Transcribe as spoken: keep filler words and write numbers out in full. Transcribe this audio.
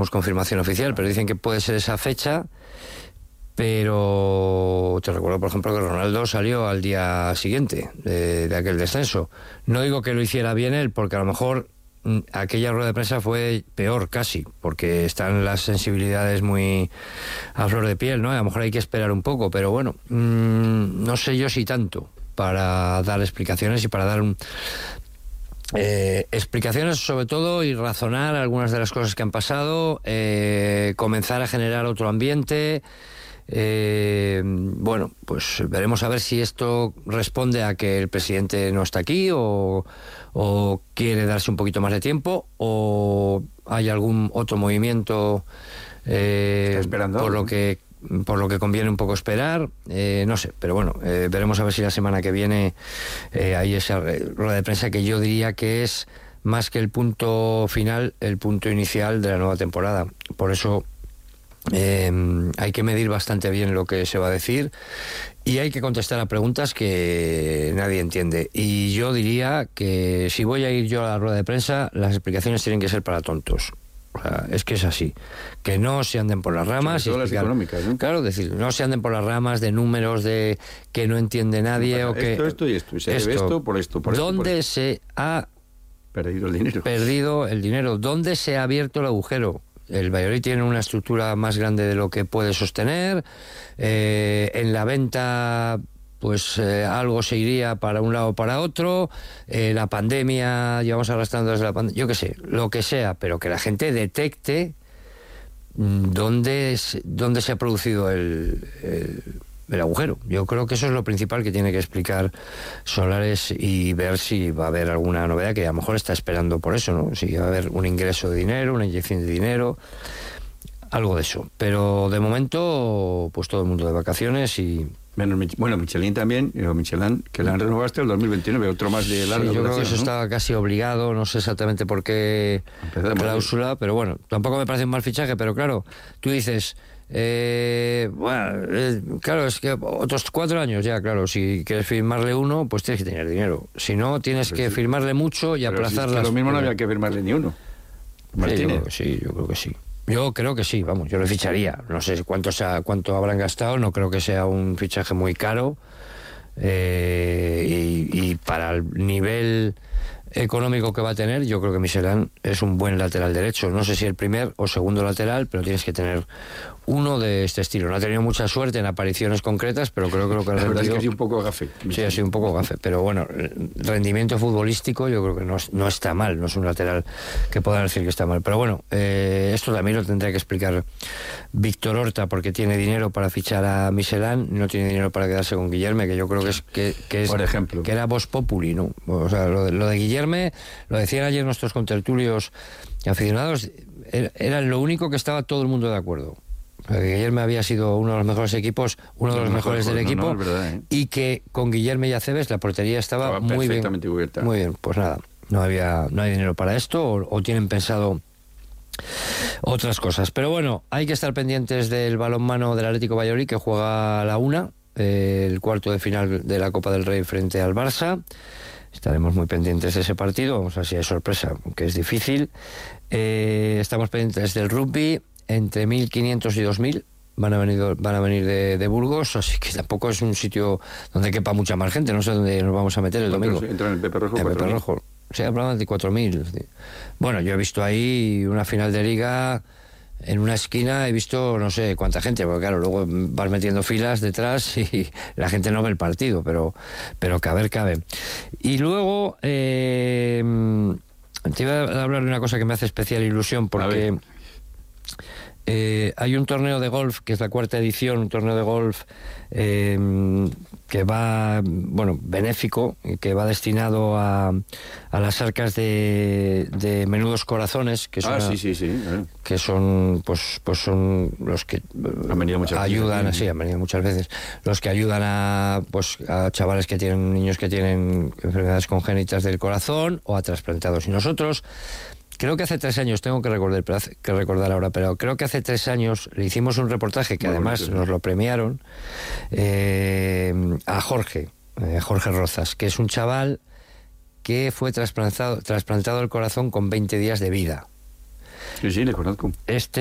confirmación oficial, pero dicen que puede ser esa fecha. Pero te recuerdo, por ejemplo, que Ronaldo salió al día siguiente de, de aquel descenso. No digo que lo hiciera bien él, porque a lo mejor aquella rueda de prensa fue peor casi, porque están las sensibilidades muy a flor de piel, ¿no? A lo mejor hay que esperar un poco, pero bueno, mmm, no sé yo si tanto para dar explicaciones y para dar un, eh, explicaciones sobre todo y razonar algunas de las cosas que han pasado, eh, comenzar a generar otro ambiente. Eh, bueno, pues veremos a ver si esto responde a que el presidente no está aquí o, o quiere darse un poquito más de tiempo o hay algún otro movimiento eh, esperando, por lo que por lo que conviene un poco esperar, eh, no sé, pero bueno, eh, veremos a ver si la semana que viene eh, hay esa rueda de prensa que yo diría que es más que el punto final, el punto inicial de la nueva temporada. Por eso Eh, hay que medir bastante bien lo que se va a decir y hay que contestar a preguntas que nadie entiende. Y yo diría que si voy a ir yo a la rueda de prensa, las explicaciones tienen que ser para tontos. O sea, es que es así. Que no se anden por las ramas. Sobre todo las económicas, ¿no? Claro, decir, no se anden por las ramas de números de que no entiende nadie. No, o que esto, esto y esto. Y se esto, debe esto por esto. Por ¿Dónde esto, por se ha perdido el dinero? Perdido el dinero. ¿Dónde se ha abierto el agujero? El Valladolid tiene una estructura más grande de lo que puede sostener. Eh, en la venta, pues eh, algo se iría para un lado o para otro. Eh, la pandemia, llevamos arrastrando desde la pandemia, yo qué sé, lo que sea, pero que la gente detecte dónde, dónde se ha producido el, el, el agujero. Yo creo que eso es lo principal que tiene que explicar Solares y ver si va a haber alguna novedad, que a lo mejor está esperando por eso, ¿no? Si va a haber un ingreso de dinero, una inyección de dinero, algo de eso. Pero de momento, pues todo el mundo de vacaciones y... Bueno, Michelin también, Michelin, que la han renovado hasta el dos mil veintinueve, otro más de larga sí, yo duración, creo que eso ¿no? estaba casi obligado, no sé exactamente por qué cláusula, pero bueno, tampoco me parece un mal fichaje, pero claro, tú dices... Eh, bueno, eh, claro, es que otros cuatro años ya, claro, si quieres firmarle uno, pues tienes que tener dinero. Si no, tienes pero que sí. firmarle mucho y pero aplazar si es que las... lo mismo no había que firmarle ni uno. Martínez. Sí, yo creo que sí, yo creo que sí. Yo creo que sí, vamos, yo le ficharía. No sé cuánto, sea, cuánto habrán gastado, no creo que sea un fichaje muy caro. Eh, y, y para el nivel económico que va a tener, yo creo que Michelin es un buen lateral derecho. No sé si el primer o segundo lateral, pero tienes que tener uno de este estilo. No ha tenido mucha suerte en apariciones concretas, pero creo, creo que el la verdad rendido... es que ha sido un poco gafe. Sí, ha sido un poco gafe, pero bueno, rendimiento futbolístico yo creo que no, no está mal, no es un lateral que puedan decir que está mal. Pero bueno, eh, esto también lo tendría que explicar Víctor Horta, porque tiene dinero para fichar a Michelin, no tiene dinero para quedarse con Guillerme, que yo creo que es que, que es por ejemplo, que era Vox Populi, ¿no? O sea, lo de, lo de Guillerme, lo decían ayer nuestros contertulios aficionados, era, era lo único que estaba todo el mundo de acuerdo. Guillerme había sido uno de los mejores equipos, uno de los mejores del equipo, no, no, es verdad, ¿eh? Y que con Guillerme y Aceves la portería estaba, estaba muy perfectamente bien, cubierta. Muy bien, pues nada, no había, no hay dinero para esto o, o tienen pensado otras cosas. Pero bueno, hay que estar pendientes del balonmano del Atlético Valladolid, que juega a la una, eh, el cuarto de final de la Copa del Rey frente al Barça. Estaremos muy pendientes de ese partido, vamos a ver si hay sorpresa, aunque es difícil. Eh, estamos pendientes del rugby. Entre mil quinientos y dos mil van a venir, van a venir de, de Burgos, así que tampoco es un sitio donde quepa mucha más gente. No sé dónde nos vamos a meter el domingo. Entra en el Pepe Rojo. El Pepe Rojo. Sí, hablaban de cuatro mil. Bueno, yo he visto ahí una final de liga en una esquina, he visto no sé cuánta gente, porque claro, luego vas metiendo filas detrás y la gente no ve el partido, pero, pero caber cabe. Y luego eh, te iba a hablar de una cosa que me hace especial ilusión, porque... Eh, hay un torneo de golf, que es la cuarta edición, un torneo de golf eh, que va, bueno, benéfico, que va destinado a, a las arcas de, de Menudos Corazones, que son, ah, sí, sí, sí, eh. que son, pues, pues son los que han venido muchas ayudan, veces, sí, han venido muchas veces, los que ayudan a, pues, a chavales que tienen, niños que tienen enfermedades congénitas del corazón o a trasplantados. Y nosotros, creo que hace tres años, tengo que recordar, pero hace, que recordar ahora, pero creo que hace tres años le hicimos un reportaje que muy además bonito, nos lo premiaron eh, a Jorge, eh, Jorge Rozas, que es un chaval que fue trasplantado, trasplantado el corazón con veinte días de vida. Sí, sí, le conozco. Este